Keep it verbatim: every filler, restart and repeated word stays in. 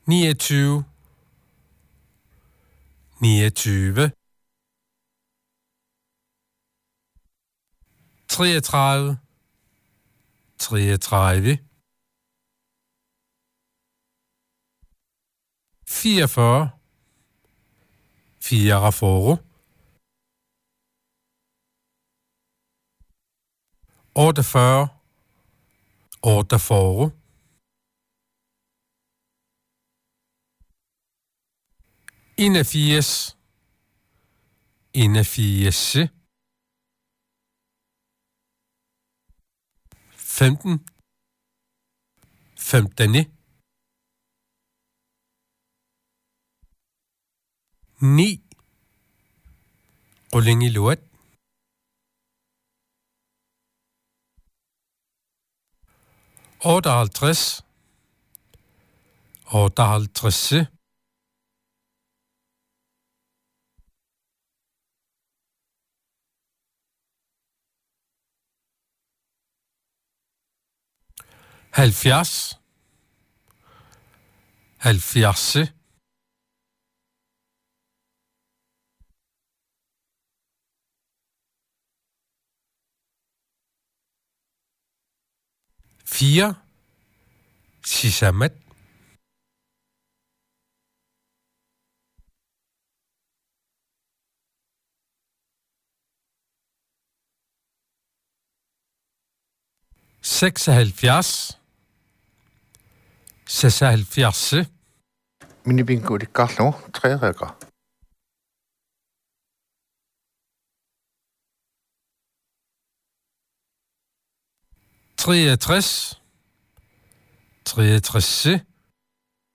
niogtyve, niogtyve, treogtredive, treogtredive, fireogfyrre, fireogfyrre, otteogfyrre, otteogfyrre, enogfirs, enogfirs, femten, femten, ni, Rullinge-Luat, otteoghalvtreds, otteoghalvtreds, halvfjerds, halvfjerds, fire, Sisamat, seksoghalvfjerds, seksoghalvfjerds, Minibingo di Carlo, tre rækker. treogtres, treogtres,